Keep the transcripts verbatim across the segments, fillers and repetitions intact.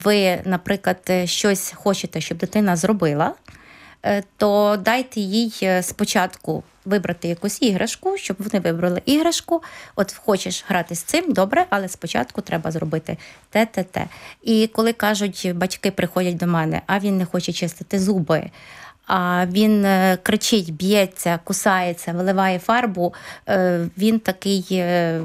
ви, наприклад, щось хочете, щоб дитина зробила, то дайте їй спочатку вибрати якусь іграшку, щоб вони вибрали іграшку. От хочеш грати з цим, добре, але спочатку треба зробити те, те, те. І коли кажуть, батьки приходять до мене, а він не хоче чистити зуби, а він кричить, б'ється, кусається, виливає фарбу, він такий...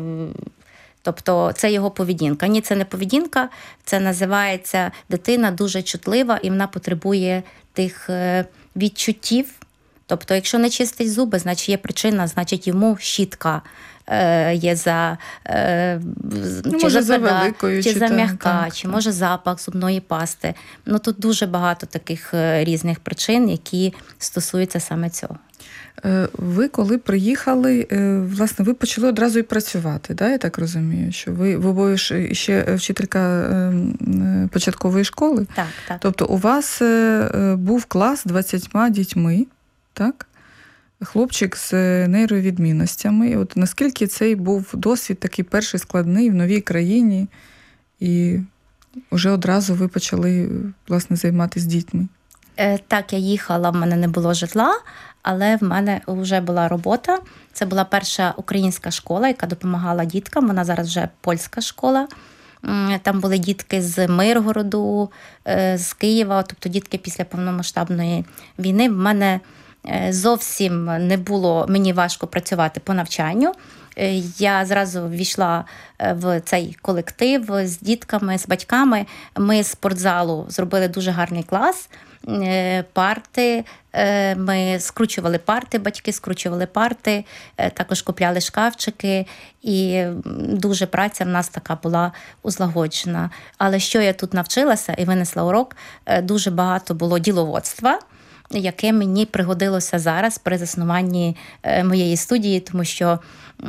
Тобто це його поведінка. Ні, це не поведінка, це називається дитина дуже чутлива і вона потребує тих відчуттів. Тобто, якщо не чистить зуби, значить є причина, значить йому щітка е, є за, е, ну, чи за тверда, чи, чи за м'яка, так, чи так. може запах зубної пасти. Ну тут дуже багато таких різних причин, які стосуються саме цього. Ви коли приїхали, власне, ви почали одразу і працювати, да? Я так розумію, що ви, ви обоє ще вчителька початкової школи? Так, так. Тобто у вас був клас з двадцятьма дітьми, так? Хлопчик з нейровідмінностями. І от наскільки цей був досвід такий перший складний в новій країні, і вже одразу ви почали, власне, займатися дітьми? Так, я їхала, в мене не було житла, але в мене вже була робота. Це була перша українська школа, яка допомагала діткам. Вона зараз вже польська школа. Там були дітки з Миргороду, з Києва, тобто дітки після повномасштабної війни. В мене зовсім не було, мені важко працювати по навчанню. Я зразу ввійшла в цей колектив з дітками, з батьками. Ми з спортзалу зробили дуже гарний клас. Парти, ми скручували парти, батьки скручували парти, також купляли шкафчики, і дуже праця в нас така була узлагоджена. Але що я тут навчилася і винесла урок, дуже багато було діловодства, яке мені пригодилося зараз при заснуванні моєї студії, тому що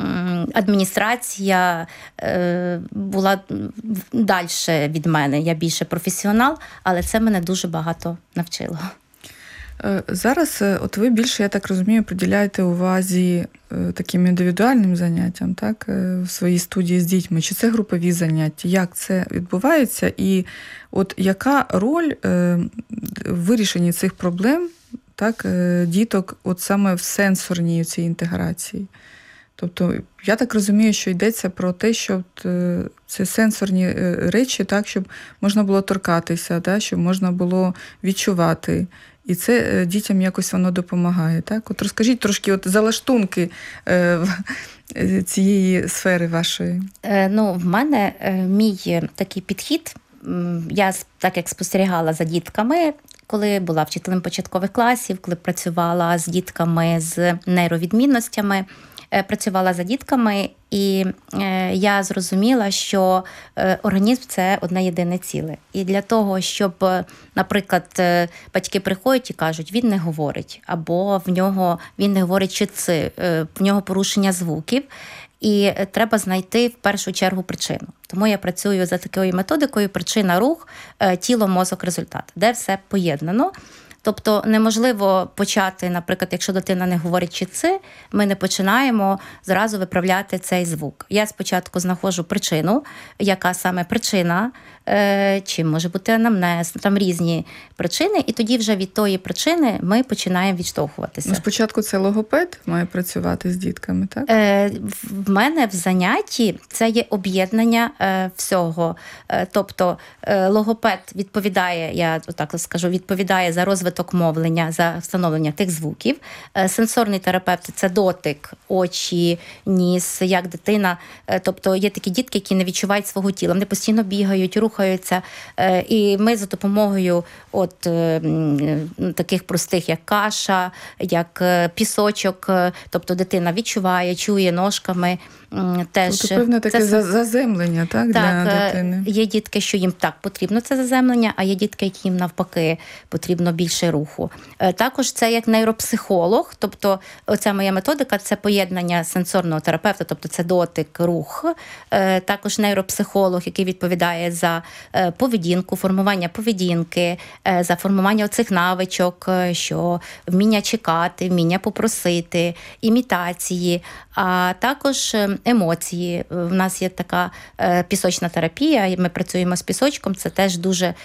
адміністрація була далі від мене, я більше професіонал, але це мене дуже багато навчило. Зараз от ви більше, я так розумію, приділяєте увазі таким індивідуальним заняттям, так, в своїй студії з дітьми. Чи це групові заняття? Як це відбувається? І от яка роль в вирішенні цих проблем, так, діток от саме в сенсорній цій інтеграції? Тобто, я так розумію, що йдеться про те, щоб це сенсорні речі, так, щоб можна було торкатися, так, щоб можна було відчувати. І це дітям якось воно допомагає, так? От розкажіть трошки от залаштунки цієї сфери вашої. Ну, в мене мій такий підхід, я так як спостерігала за дітками, коли була вчителем початкових класів, коли працювала з дітками з нейровідмінностями, працювала за дітками, і я зрозуміла, що організм – це одне єдине ціле. І для того, щоб, наприклад, батьки приходять і кажуть, він не говорить, або в нього він не говорить чітці, в нього порушення звуків, і треба знайти в першу чергу причину. Тому я працюю за такою методикою причина, рух, тіло, мозок, результат, де все поєднано. Тобто неможливо почати, наприклад, якщо дитина не говорить чітці, ми не починаємо зразу виправляти цей звук. Я спочатку знаходжу причину, яка саме причина, е, чи може бути анамнез, там різні причини, і тоді вже від тої причини ми починаємо відштовхуватися. Ну, спочатку це логопед має працювати з дітками, так? Е, в мене в занятті це є об'єднання е, всього. Е, тобто е, логопед відповідає, я так скажу, відповідає за розвиток мовлення, за встановлення тих звуків. Сенсорний терапевт – це дотик, очі, ніс, як дитина. Тобто є такі дітки, які не відчувають свого тіла. Вони постійно бігають, рухаються. І ми за допомогою от таких простих, як каша, як пісочок, тобто дитина відчуває, чує ножками. Теж тобто, певне таке це... заземлення, так, так, для дитини? Є дітки, що їм так потрібно це заземлення, а є дітки, яким навпаки потрібно більше руху. Також це як нейропсихолог, тобто оця моя методика – це поєднання сенсорного терапевта, тобто це дотик, рух. Також нейропсихолог, який відповідає за поведінку, формування поведінки, за формування оцих навичок, що вміння чекати, вміння попросити, імітації, а також емоції. У нас є така пісочна терапія, ми працюємо з пісочком, це теж дуже